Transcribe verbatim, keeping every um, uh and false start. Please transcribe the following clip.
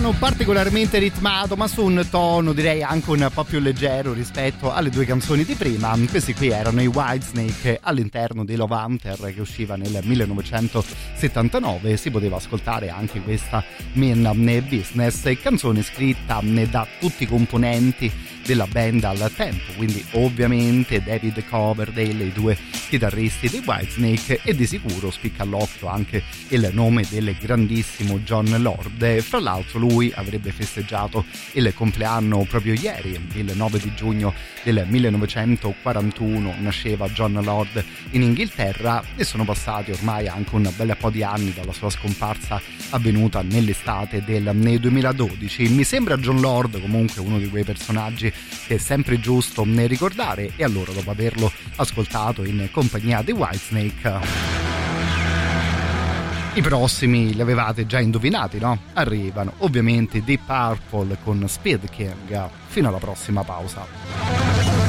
brano particolarmente ritmato, ma su un tono direi anche un po' più leggero rispetto alle due canzoni di prima. Questi qui erano i Whitesnake all'interno di Love Hunter, che usciva nel millenovecentosettantanove. Si poteva ascoltare anche questa Main Business, canzone scritta da tutti i componenti della band al tempo, quindi ovviamente David Coverdale, i due chitarristi dei Whitesnake, e di sicuro spicca all'occhio anche il nome del grandissimo Jon Lord. Fra l'altro lui avrebbe festeggiato il compleanno proprio ieri, il nove di giugno del millenovecentoquarantuno nasceva Jon Lord in Inghilterra, e sono passati ormai anche un bel po' di anni dalla sua scomparsa avvenuta nell'estate del duemiladodici. Mi sembra Jon Lord comunque uno di quei personaggi che è sempre giusto ricordare, e allora, dopo averlo ascoltato in compagnia dei Whitesnake, i prossimi li avevate già indovinati, no? Arrivano ovviamente Deep Purple con Speed King. Fino alla prossima pausa.